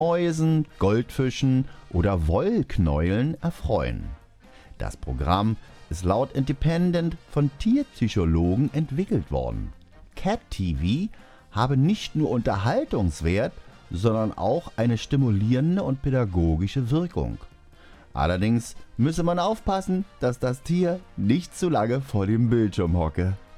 Mäusen, Goldfischen oder Wollknäueln erfreuen. Das Programm ist laut Independent von Tierpsychologen entwickelt worden. Cat TV habe nicht nur Unterhaltungswert, sondern auch eine stimulierende und pädagogische Wirkung. Allerdings müsse man aufpassen, dass das Tier nicht zu lange vor dem Bildschirm hocke.